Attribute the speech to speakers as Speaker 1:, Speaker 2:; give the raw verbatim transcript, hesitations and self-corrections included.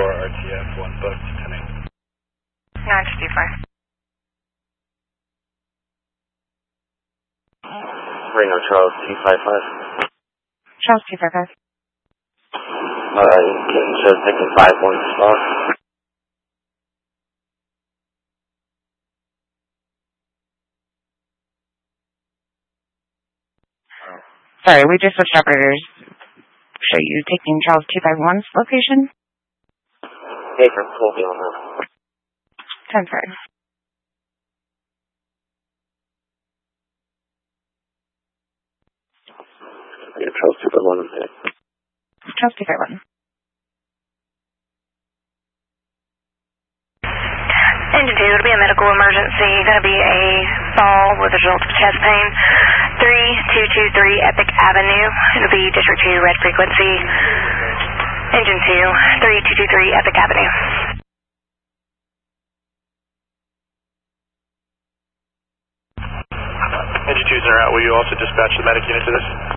Speaker 1: four R T F, one booked, pending.
Speaker 2: nine fifty-four.
Speaker 3: Reno Charles two five five.
Speaker 2: Charles two five five.
Speaker 3: Alright, getting shows taking five one spot.
Speaker 2: Sorry, we just switched operators. Show you taking Charles two five one's location?
Speaker 3: Hey, from Colby on that.
Speaker 2: ten five.
Speaker 3: Yeah, Charles two five one is there.
Speaker 2: Charles two five one.
Speaker 4: Engine two, it'll be a medical emergency. Going to be a fall with a result of chest pain. three two two three Epic Avenue. It'll be District two, red frequency. Engine two, three two two three Epic Avenue.
Speaker 1: Engine two's are out. Will you also dispatch the medic unit to this?